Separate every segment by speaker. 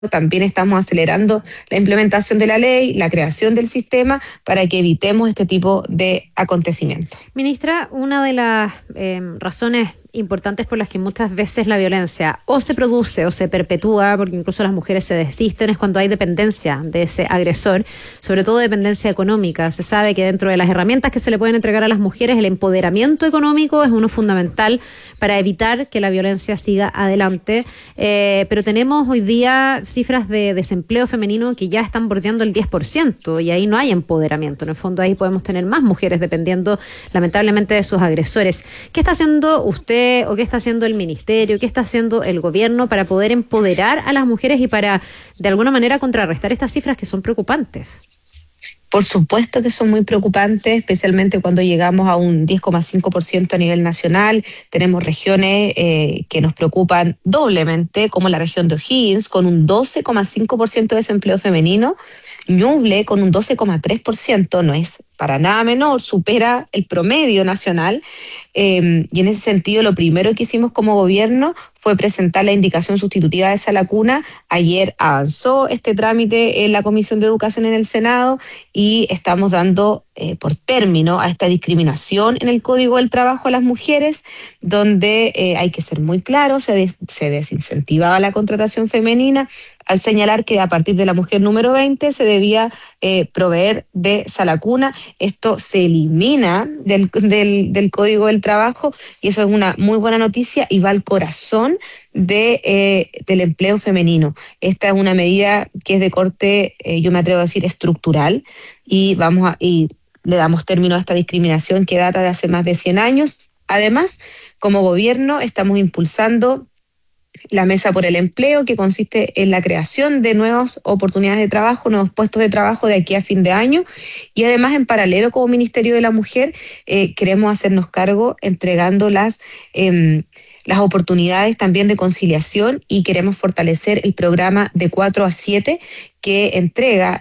Speaker 1: también estamos acelerando la implementación de la ley, la creación del sistema para que evitemos este tipo de acontecimientos.
Speaker 2: Ministra, una de las razones importantes por las que muchas veces la violencia o se produce o se perpetúa, porque incluso las mujeres se desisten, es cuando hay dependencia de ese agresor, sobre todo dependencia económica. Se sabe que dentro de las herramientas que se le pueden entregar a las mujeres, el empoderamiento económico es uno fundamental para evitar que la violencia siga adelante. Pero tenemos hoy día cifras de desempleo femenino que ya están bordeando el 10% y ahí no hay empoderamiento. En el fondo ahí podemos tener más mujeres dependiendo lamentablemente de sus agresores. ¿Qué está haciendo usted o qué está haciendo el ministerio, qué está haciendo el gobierno para poder empoderar a las mujeres y para de alguna manera contrarrestar estas cifras que son preocupantes?
Speaker 1: Por supuesto que son muy preocupantes, especialmente cuando llegamos a un 10,5% a nivel nacional. Tenemos regiones que nos preocupan doblemente, como la región de O'Higgins, con un 12,5% de desempleo femenino. Ñuble, con un 12,3%, no es para nada menor, supera el promedio nacional. Y en ese sentido, lo primero que hicimos como gobierno fue presentar la indicación sustitutiva de Sala Cuna. Ayer avanzó este trámite en la Comisión de Educación en el Senado y estamos dando por término a esta discriminación en el Código del Trabajo a las mujeres, donde hay que ser muy claro, se desincentivaba la contratación femenina al señalar que a partir de la mujer número 20 se debía proveer de Sala Cuna. Esto se elimina del Código del Trabajo y eso es una muy buena noticia y va al corazón del empleo femenino. Esta es una medida que es de corte, yo me atrevo a decir, estructural y le damos término a esta discriminación que data de hace más de 100 años. Además, como gobierno estamos impulsando la Mesa por el Empleo, que consiste en la creación de nuevas oportunidades de trabajo, nuevos puestos de trabajo de aquí a fin de año. Y además, en paralelo, como Ministerio de la Mujer, queremos hacernos cargo entregando las oportunidades también de conciliación y queremos fortalecer el programa de 4 a 7 que entrega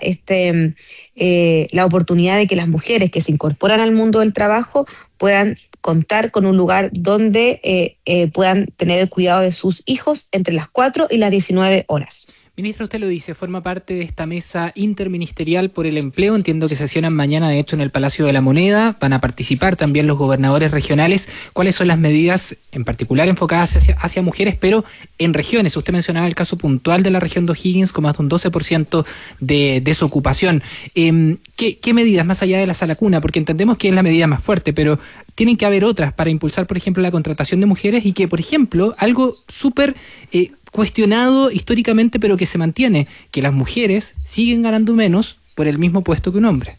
Speaker 1: la oportunidad de que las mujeres que se incorporan al mundo del trabajo puedan contar con un lugar donde puedan tener el cuidado de sus hijos entre las 4 y las 19 horas.
Speaker 3: Ministra, usted lo dice, forma parte de esta mesa interministerial por el empleo. Entiendo que sesionan mañana, de hecho, en el Palacio de la Moneda. Van a participar también los gobernadores regionales. ¿Cuáles son las medidas, en particular enfocadas hacia mujeres, pero en regiones? Usted mencionaba el caso puntual de la región de O'Higgins, con más de un 12% de desocupación. ¿Qué medidas, más allá de la Sala Cuna? Porque entendemos que es la medida más fuerte, pero tienen que haber otras para impulsar, por ejemplo, la contratación de mujeres y que, por ejemplo, algo súper cuestionado históricamente, pero que se mantiene, que las mujeres siguen ganando menos por el mismo puesto que un hombre.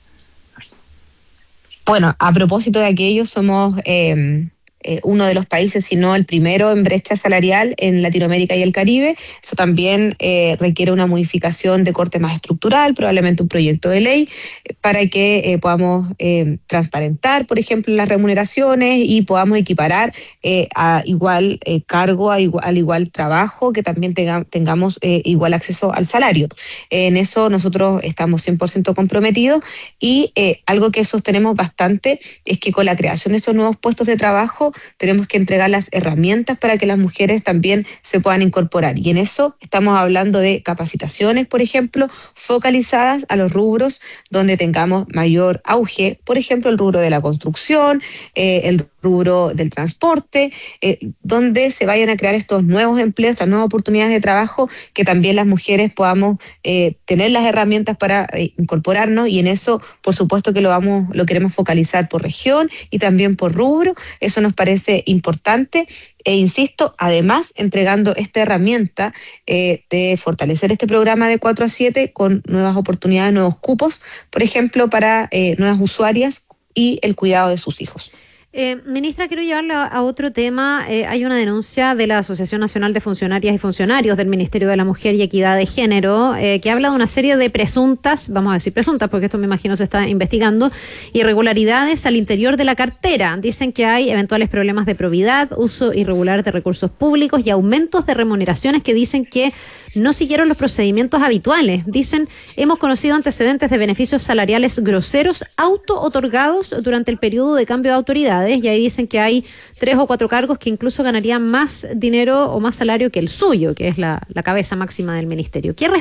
Speaker 1: Bueno, a propósito de aquello, somos uno de los países, si no el primero, en brecha salarial en Latinoamérica y el Caribe. Eso también requiere una modificación de corte más estructural, probablemente un proyecto de ley, para que podamos transparentar, por ejemplo, las remuneraciones y podamos equiparar a igual cargo, al igual trabajo, que también tengamos igual acceso al salario. En eso nosotros estamos 100% comprometidos y algo que sostenemos bastante es que con la creación de estos nuevos puestos de trabajo tenemos que entregar las herramientas para que las mujeres también se puedan incorporar. Y en eso estamos hablando de capacitaciones, por ejemplo, focalizadas a los rubros donde tengamos mayor auge, por ejemplo, el rubro de la construcción, el rubro del transporte, donde se vayan a crear estos nuevos empleos, estas nuevas oportunidades de trabajo, que también las mujeres podamos tener las herramientas para incorporarnos, y en eso, por supuesto que lo queremos focalizar por región y también por rubro. Eso nos parece importante e insisto, además entregando esta herramienta de fortalecer este programa de 4 a 7 con nuevas oportunidades, nuevos cupos, por ejemplo, para nuevas usuarias y el cuidado de sus hijos.
Speaker 2: Ministra, quiero llevarla a otro tema. Hay una denuncia de la Asociación Nacional de Funcionarias y Funcionarios del Ministerio de la Mujer y Equidad de Género, que habla de una serie de presuntas, vamos a decir presuntas, porque esto me imagino se está investigando, irregularidades al interior de la cartera. Dicen que hay eventuales problemas de probidad, uso irregular de recursos públicos y aumentos de remuneraciones que dicen que no siguieron los procedimientos habituales. Dicen, hemos conocido antecedentes de beneficios salariales groseros auto-otorgados durante el periodo de cambio de autoridad. autoridades, y ahí dicen que hay 3 o 4 cargos que incluso ganarían más dinero o más salario que el suyo, que es la cabeza máxima del ministerio. ¿Qué